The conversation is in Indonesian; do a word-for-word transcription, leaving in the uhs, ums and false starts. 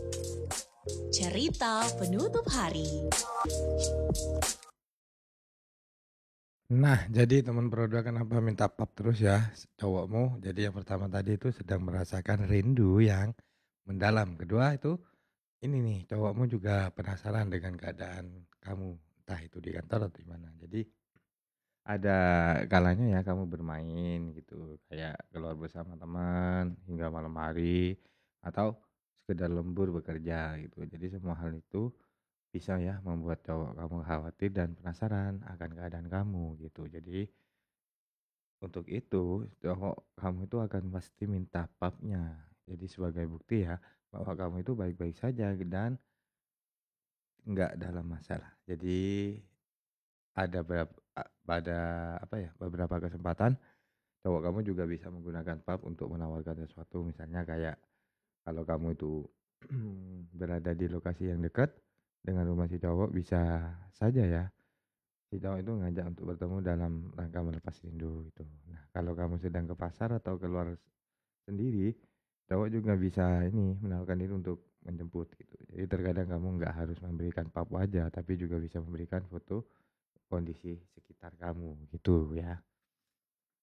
Cerita penutup hari. Nah, jadi teman berdua kenapa minta pap terus ya, s cowokmu? Jadi yang pertama tadi itu sedang merasakan rindu yang mendalam. Kedua itu ini nih, cowokmu juga penasaran dengan keadaan kamu, entah itu di kantor atau di mana. Jadi ada kalanya ya kamu bermain gitu, kayak keluar bersama teman hingga malam hari, atau sekedar lembur bekerja gitu. Jadi semua hal itu bisa ya membuat cowok kamu khawatir dan penasaran akan keadaan kamu gitu. Jadi untuk itu, cowok kamu itu akan pasti minta papnya. Jadi sebagai bukti ya, bahwa kamu itu baik-baik saja dan nggak dalam masalah. Jadi ada berap a pada apa ya, beberapa kesempatan cowok kamu juga bisa menggunakan pap untuk menawarkan sesuatu. Misalnya kayak kalau kamu itu berada di lokasi yang dekat dengan rumah si cowok, bisa saja ya si cowok itu ngajak untuk bertemu dalam rangka melepas rindu gitu. Nah, kalau kamu sedang ke pasar atau keluar s sendiri, cowok juga bisa ini, menawarkan diri untuk menjemput gitu. Jadi terkadang kamu nggak harus memberikan pap wajah, tapi juga bisa memberikan foto kondisi sekitar kamu gitu ya.